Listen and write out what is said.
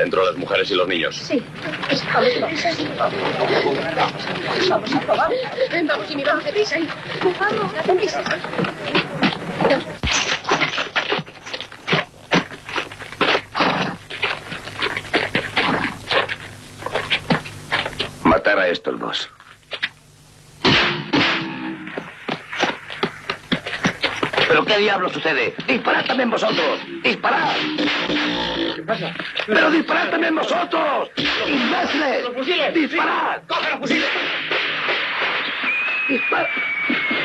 Adentro las mujeres y los niños. Sí. Vamos a probar. Vamos, Jimmy, vamos deprisa. Vamos, date prisa. Matar a estos dos. ¿Pero qué diablo sucede? ¡Disparad también vosotros! ¡Disparad! ¿Qué pasa? ¡Pero disparad también vosotros! ¡Imbéciles! ¡Los fusiles! ¡Disparad! ¡Coge los fusiles! ¡Disparad!